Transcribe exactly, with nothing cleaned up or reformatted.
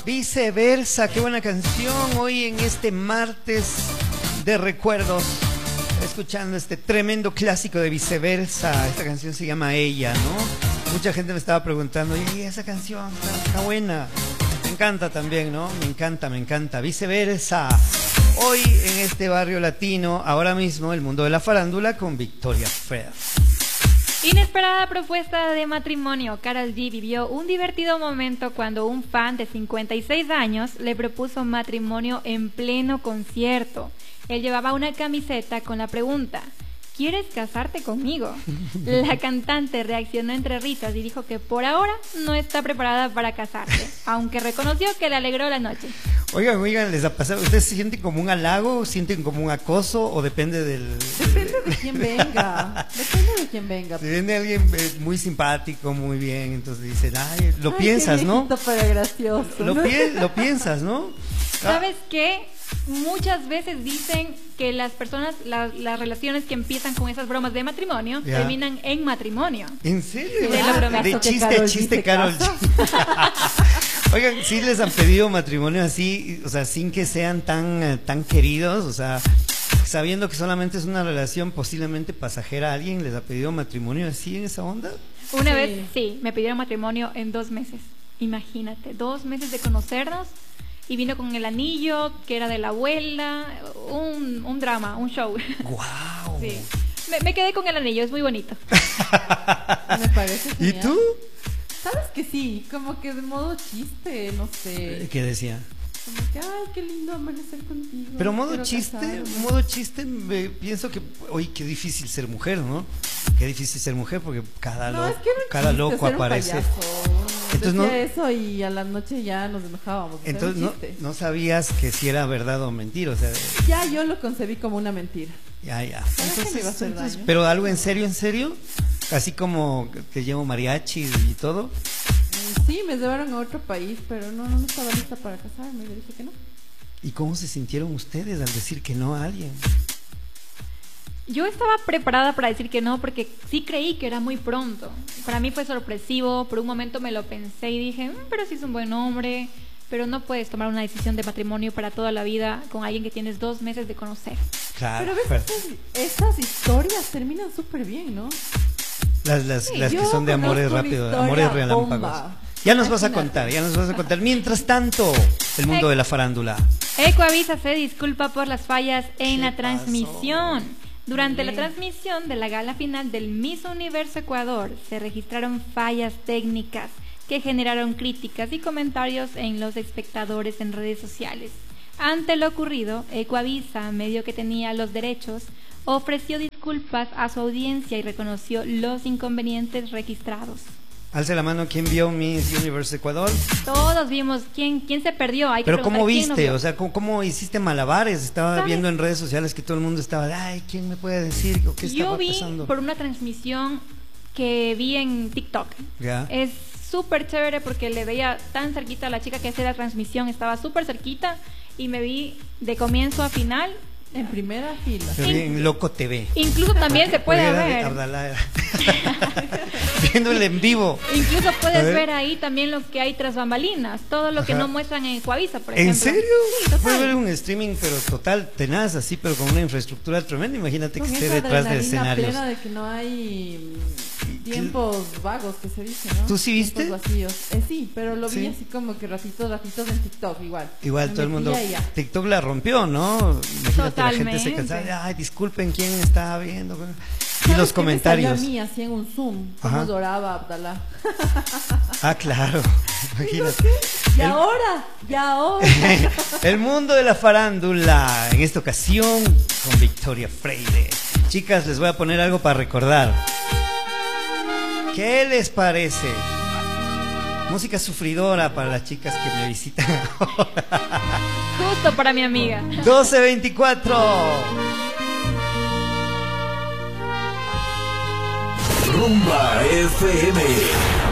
Viceversa, qué buena canción. Hoy en este martes de recuerdos, escuchando este tremendo clásico de Viceversa. Esta canción se llama Ella, ¿no? Mucha gente me estaba preguntando, oye, esa canción está, está buena. Me encanta también, ¿no? Me encanta, me encanta. Viceversa. Hoy en este barrio latino, ahora mismo el mundo de la farándula con Victoria Fred. Inesperada propuesta de matrimonio. Karol G vivió un divertido momento cuando un fan de cincuenta y seis años le propuso matrimonio en pleno concierto. Él llevaba una camiseta con la pregunta: ¿quieres casarte conmigo? La cantante reaccionó entre risas y dijo que por ahora no está preparada para casarse, aunque reconoció que le alegró la noche. Oigan, oigan, ¿les ha pasado? ¿Ustedes se sienten como un halago, sienten como un acoso o depende del...? Depende de quién venga, depende de quién venga. Si viene alguien muy simpático, muy bien, entonces dicen, ay, lo ay, piensas, ¿no? Para gracioso. Lo, pi lo piensas, ¿no? ¿Sabes qué? Muchas veces dicen que las personas, la, las relaciones que empiezan con esas bromas de matrimonio, yeah, terminan en matrimonio. ¿En serio? Sí, ah, de chiste a chiste, Karol. Oigan, ¿sí les han pedido matrimonio así, o sea, sin que sean tan, tan queridos? O sea, sabiendo que solamente es una relación posiblemente pasajera, ¿alguien les ha pedido matrimonio así en esa onda? Una sí. vez, sí, me pidieron matrimonio en dos meses. Imagínate, dos meses de conocernos. Y vino con el anillo, que era de la abuela, un, un drama, un show. ¡Guau! Sí. Me, me quedé con el anillo, es muy bonito. Me parece genial. ¿Y tú? ¿Sabes que sí? Como que de modo chiste, no sé. ¿Qué decía? Como que, ay, qué lindo amanecer contigo. Pero modo chiste, casarme. modo chiste, me pienso que, oye, qué difícil ser mujer, ¿no? Qué difícil ser mujer porque cada, no, lo, es que no cada chiste, loco aparece. Entonces no, eso y a la noche ya nos enojábamos. Entonces no, no sabías que si era verdad o mentira, o sea. Ya yo lo concebí como una mentira. Ya, ya. Entonces, iba a hacer entonces, daño. pero algo en serio, en serio, así como que llevo mariachi y todo. Sí, me llevaron a otro país, pero no, no estaba lista para casarme, le dije que no. ¿Y cómo se sintieron ustedes al decir que no a alguien? Yo estaba preparada para decir que no, porque sí creí que era muy pronto. Para mí fue sorpresivo, por un momento me lo pensé y dije, mmm, pero sí es un buen hombre, pero no puedes tomar una decisión de matrimonio para toda la vida con alguien que tienes dos meses de conocer. Claro. Pero ves, estas, estas historias terminan súper bien, ¿no? Las, las, sí, las que son de amores rápidos, amores relámpagos. Ya nos vas a contar, ya nos vas a contar. Mientras tanto, el mundo de la farándula. Ecuavisa se disculpa por las fallas en la transmisión. Pasó? Durante la transmisión de la gala final del Miss Universo Ecuador se registraron fallas técnicas que generaron críticas y comentarios en los espectadores en redes sociales. Ante lo ocurrido, Ecuavisa, medio que tenía los derechos, ofreció disculpas a su audiencia y reconoció los inconvenientes registrados. Alce la mano, ¿quién vio Miss Universe Ecuador? Todos vimos quién, quién se perdió. Hay que Pero ¿cómo viste? No o sea, ¿cómo, ¿cómo hiciste malabares? Estaba ¿sabes? viendo en redes sociales que todo el mundo estaba, ay, ¿quién me puede decir o qué estaba Yo vi pasando? Por una transmisión que vi en TikTok. ¿Ya? Es súper chévere porque le veía tan cerquita a la chica que hacía la transmisión, estaba súper cerquita y me vi de comienzo a final. En primera fila. Yo vi en Loco T V. Incluso también se puede ver. Viéndole en vivo. Incluso puedes ver. ver ahí también lo que hay tras bambalinas, todo lo que Ajá. no muestran en Ecuavisa, por ejemplo. ¿En serio? Sí, puedes ver un streaming pero total, tenaz, así, pero con una infraestructura tremenda. Imagínate con que esté detrás del escenario. Plena de que no hay tiempos vagos que se dice, ¿no? ¿Tú sí viste? Tiempos vacíos. Eh, sí, pero lo vi ¿Sí? así como que ratitos, ratitos en TikTok, igual. Igual Me todo el mundo. TikTok la rompió, ¿no? Imagínate, la gente se cansaba, ay, disculpen quién estaba viendo. Y los comentarios. Me salió a mí así en un Zoom, como lloraba Abdalá. Ah, claro. Imagínate. Y el... ahora, y ahora. El mundo de la farándula, en esta ocasión con Victoria Freire. Chicas, les voy a poner algo para recordar. ¿Qué les parece? Música sufridora para las chicas que me visitan ahora. Justo para mi amiga. doce veinticuatro. Rumba F M.